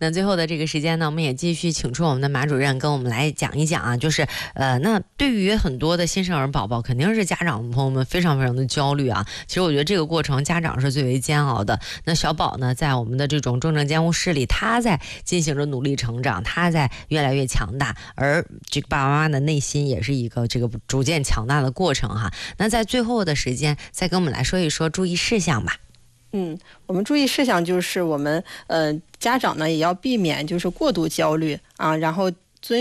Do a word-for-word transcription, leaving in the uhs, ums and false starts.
那最后的这个时间呢，我们也继续请出我们的马主任跟我们来讲一讲啊，就是呃，那对于很多的新生儿宝宝，肯定是家长朋友们非常非常的焦虑啊。其实我觉得这个过程家长是最为煎熬的。那小宝呢，在我们的这种重症监护室里，他在进行着努力成长，他在越来越强大，而这个爸爸妈妈的内心也是一个这个逐渐强大的过程哈。那在最后的时间，再跟我们来说一说注意事项吧。 嗯，我们注意事项就是我们呃家长呢也要避免就是过度焦虑啊，然后